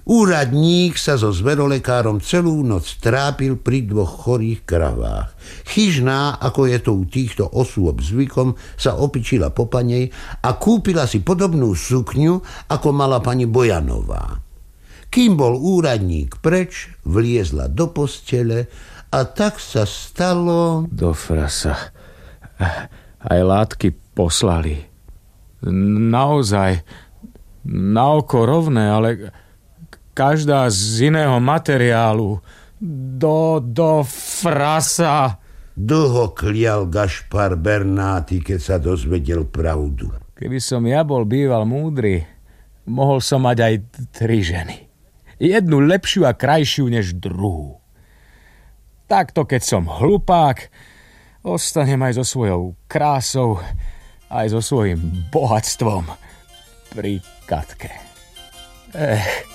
Úradník sa so zverolekárom celú noc trápil pri 2 chorých kravách. Chyžná, ako je to u týchto osôb zvykom, sa opičila po panej a kúpila si podobnú sukňu, ako mala pani Bojanová. Kým bol úradník preč, vliezla do postele a tak sa stalo... Do frasa. Aj látky poslali. Naozaj, na oko rovné, ale každá z iného materiálu. Do frasa. Dlho klial Gašpar Bernáty, keď sa dozvedel pravdu. Keby som ja bol býval múdry, mohol som mať aj 3 ženy. Jednu lepšiu a krajšiu než druhú. Takto, keď som hlupák, ostanem aj so svojou krásou, aj so svojím bohatstvom pri Katke.